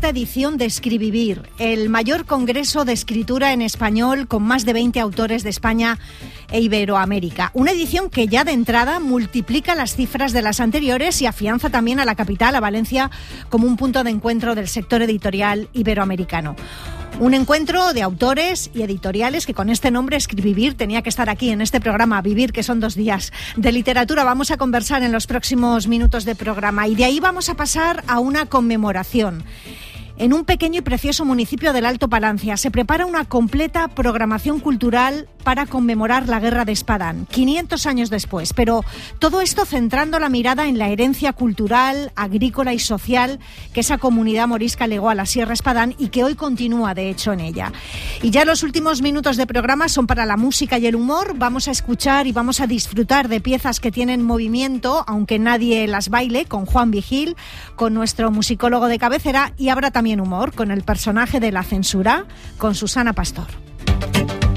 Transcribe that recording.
esta edición de Escrivivir, el mayor congreso de escritura en español con más de 20 autores de España e Iberoamérica. Una edición que ya de entrada multiplica las cifras de las anteriores y afianza también a la capital, a Valencia, como un punto de encuentro del sector editorial iberoamericano. Un encuentro de autores y editoriales que con este nombre, Escrivivir, tenía que estar aquí en este programa. Vivir, que son 2 días de literatura. Vamos a conversar en los próximos minutos de programa y de ahí vamos a pasar a una conmemoración. En un pequeño y precioso municipio del Alto Palancia se prepara una completa programación cultural para conmemorar la Guerra de Espadán, 500 años después. Pero todo esto centrando la mirada en la herencia cultural, agrícola y social que esa comunidad morisca legó a la Sierra Espadán y que hoy continúa, de hecho, en ella. Y ya los últimos minutos de programa son para la música y el humor. Vamos a escuchar y vamos a disfrutar de piezas que tienen movimiento, aunque nadie las baile, con Juan Vigil, con nuestro musicólogo de cabecera, y habrá también humor con el personaje de La Censura, con Susana Pastor.